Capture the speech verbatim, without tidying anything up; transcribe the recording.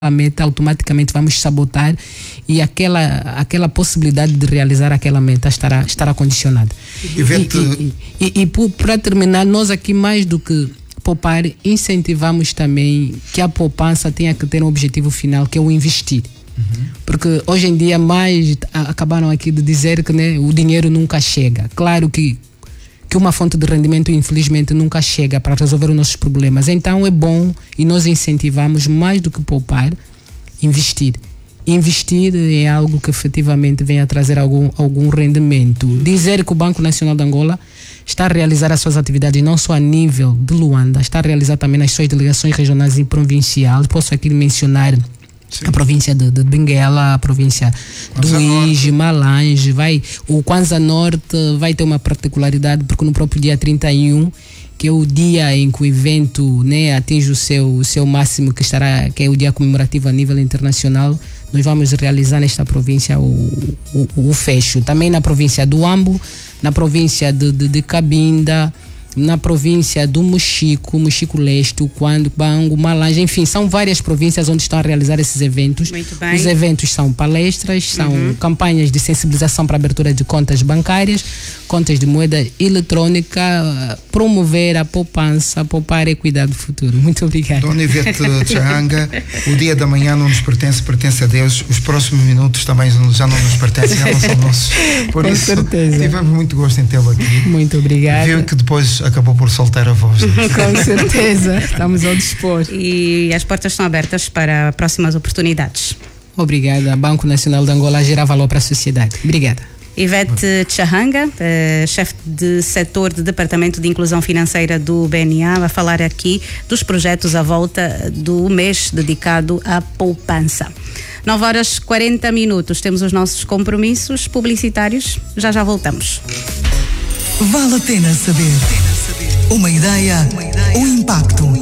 a meta, automaticamente vamos sabotar e aquela, aquela possibilidade de realizar aquela meta estará, estará condicionada. E, e, e, e, e para terminar, nós aqui mais do que poupar, incentivamos também que a poupança tenha que ter um objetivo final, que é o investir. Uhum. Porque hoje em dia mais acabaram aqui de dizer que, né, o dinheiro nunca chega. Claro que que uma fonte de rendimento, infelizmente, nunca chega para resolver os nossos problemas. Então é bom, e nós incentivamos mais do que poupar, investir. Investir é algo que efetivamente vem a trazer algum, algum rendimento. Dizer que o Banco Nacional de Angola está a realizar as suas atividades não só a nível de Luanda, está a realizar também nas suas delegações regionais e provinciais. Posso aqui mencionar Sim. a província de, de Benguela, a província do Ige, Malange, vai, o Kwanza Norte vai ter uma particularidade, porque no próprio dia trinta e um, que é o dia em que o evento, né, atinge o seu, o seu máximo, que estará, que é o dia comemorativo a nível internacional, nós vamos realizar nesta província o, o, o fecho. Também na província do Ambo, na província de, de, de Cabinda, na província do Mochico, Mochico Leste, o Quando, Bango, Malange, enfim, são várias províncias onde estão a realizar esses eventos. Muito bem. Os eventos são palestras, são uhum. campanhas de sensibilização para abertura de contas bancárias, contas de moeda eletrônica, promover a poupança, poupar e cuidar do futuro. Muito obrigada. Dona Ivete Chahanga, o dia da manhã não nos pertence, pertence a Deus. Os próximos minutos também já não nos pertencem, já não são nossos. Por Com isso, certeza. tivemos muito gosto em tê-lo aqui. Muito obrigada. Viu que depois acabou por soltar a voz. Com certeza, estamos ao dispor. E as portas estão abertas para próximas oportunidades. Obrigada. Banco Nacional de Angola gera valor para a sociedade. Obrigada. Ivete Chahanga, eh, chefe de setor de Departamento de Inclusão Financeira do B N A, vai falar aqui dos projetos à volta do mês dedicado à poupança. nove horas e quarenta minutos, temos os nossos compromissos publicitários. Já já voltamos. Vale a pena saber. Uma ideia, um impacto.